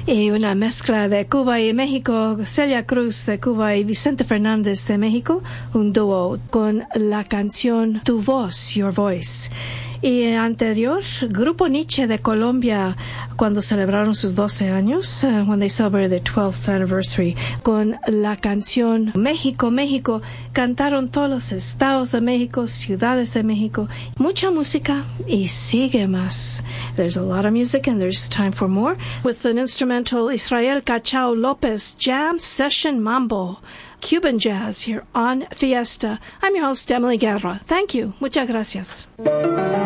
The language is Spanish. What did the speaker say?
y una mezcla de Cuba y México, Celia Cruz de Cuba y Vicente Fernández de México, un dúo con la canción Tu Voz, Your Voice. Y anterior, Grupo Nietzsche de Colombia, cuando celebraron sus 12 años, when they celebrated their 12th anniversary, con la canción México, México, cantaron todos los estados de México, ciudades de México, mucha música y sigue más. There's a lot of music and there's time for more. With an instrumental Israel Cachao Lopez Jam Session Mambo, Cuban Jazz here on Fiesta. I'm your host, Emily Guerra. Thank you. Muchas gracias.